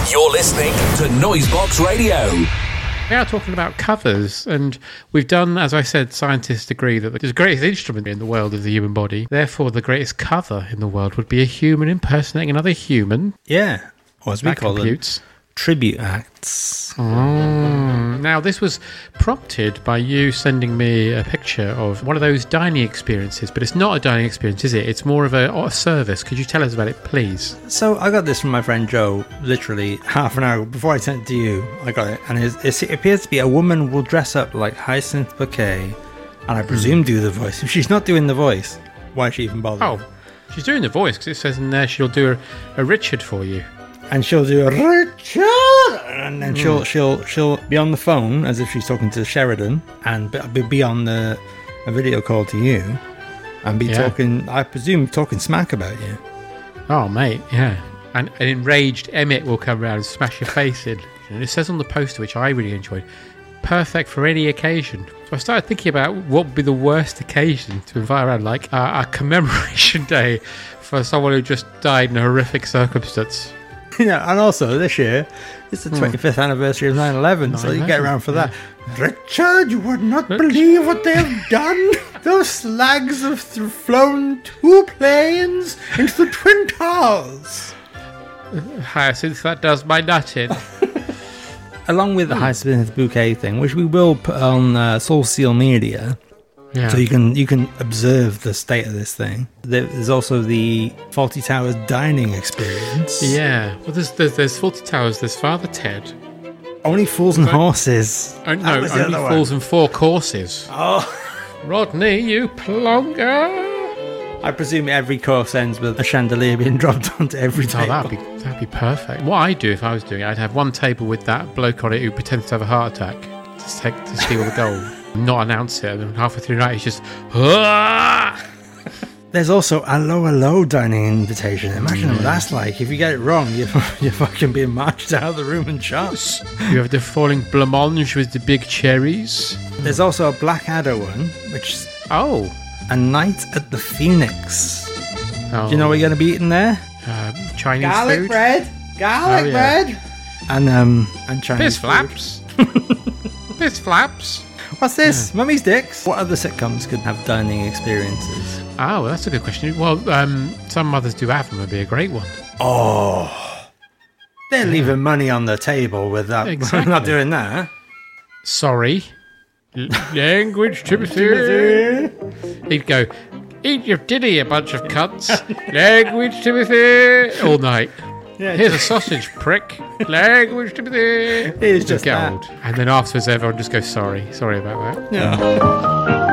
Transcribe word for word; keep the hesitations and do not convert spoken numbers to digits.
You're listening to Noisebox Radio. We are talking about covers, and we've done, as I said, scientists agree that the greatest instrument in the world is the human body. Therefore, the greatest cover in the world would be a human impersonating another human. Yeah, or as we That call computes. them, tribute acts. Mm. Now, this was prompted by you sending me a picture of one of those dining experiences, but it's not a dining experience, is it? It's more of a, a service. Could you tell us about it, please? So I got this from my friend Joe, literally half an hour before I sent it to you. I got it, and it, it appears to be a woman will dress up like Hyacinth Bouquet, and I presume do the voice. If she's not doing the voice, why is she even bothered? Oh, she's doing the voice, because it says in there she'll do a, a Richard for you. And she'll do a Richard, and then she'll she'll she'll be on the phone as if she's talking to Sheridan, and be, be on the a video call to you, and be Yeah. talking. I presume talking smack about you. Oh, mate, yeah. And an enraged Emmett will come around and smash your face in. And it says on the poster, which I really enjoyed, perfect for any occasion. So I started thinking about what would be the worst occasion to invite around, like uh, a commemoration day for someone who just died in a horrific circumstance. Yeah, and also this year it's the twenty-fifth anniversary of nine eleven, so you get around for that. Richard, you would not believe what they have done. Those slags have th- flown two planes into the Twin Towers. Hyacinth, that does my nut in. Along with the Hyacinth Bouquet thing, which we will put on uh, Soul Seal Media, Yeah. so you can you can observe the state of this thing. There's also the Fawlty Towers dining experience. Yeah. Well, there's, there's, there's Fawlty Towers, there's Father Ted. Only Fools and Horses. Oh, That no, was the only other Fools one. and Four Courses. Oh. Rodney, you plonger. I presume every course ends with a chandelier being dropped onto every Oh, table. that'd be that'd be perfect. What I'd do if I was doing it, I'd have one table with that bloke on it who pretends to have a heart attack to take to steal the gold, not announce it, and then halfway through the night he's just. "Ah!" There's also a low, low dining invitation. Imagine what that's like. If you get it wrong, you're, you're fucking being marched out of the room and shot. You have the falling blancmange with the big cherries. There's also a Blackadder one, which is Oh, a night at the Phoenix. oh Do you know what you're going to be eating there? um, Chinese Garlic food. bread. Garlic Oh, yeah. bread. And, um, and Chinese Piss food. flaps. Piss flaps. What's this? Mummy's Dicks. What other sitcoms could have dining experiences? Oh, well, that's a good question. Well, um, Some Mothers Do Have Them would be a great one. Oh. They're leaving money on the table with that. Exactly. Not doing that. Sorry. L- language, Timothy. He'd go, eat your dinner, you bunch of cunts. Language, Timothy. All night. Yeah, Here's a sausage, prick. Language, Timothy. It's just Get that. old. And then afterwards, everyone just goes, sorry. Sorry about that. Yeah.